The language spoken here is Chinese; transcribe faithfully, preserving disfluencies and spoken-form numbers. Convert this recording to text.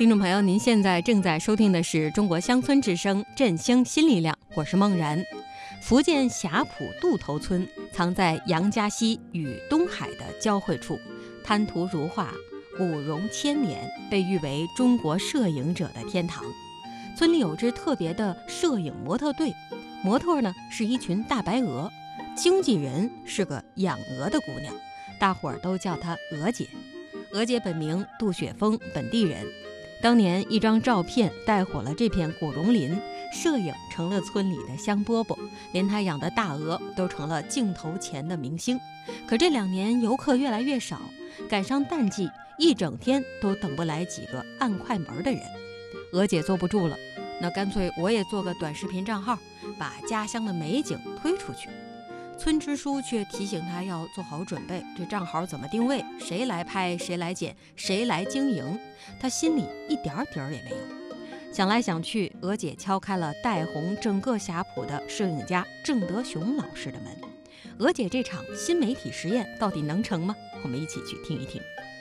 听众朋友，您现在正在收听的是中国乡村之声振兴新力量，我是梦然。福建霞浦渡头村藏在杨家溪与东海的交汇处，滩涂如画，古容千年，被誉为中国摄影者的天堂。村里有支特别的摄影模特队，模特呢是一群大白鹅，经纪人是个养鹅的姑娘，大伙儿都叫她鹅姐。鹅姐本名杜雪峰，本地人。当年一张照片带火了这片古榕林，摄影成了村里的香饽饽，连她养的大鹅都成了镜头前的明星。可这两年游客越来越少，赶上淡季，一整天都等不来几个按快门的人。鹅姐坐不住了，那干脆我也做个短视频账号，把家乡的美景推出去。村支书却提醒他要做好准备，这账号怎么定位，谁来拍，谁来剪，谁来经营，他心里一点底儿也没有。想来想去，鹅姐敲开了带红整个霞浦的摄影家郑德雄老师的门。鹅姐这场新媒体实验到底能成吗？我们一起去听一听。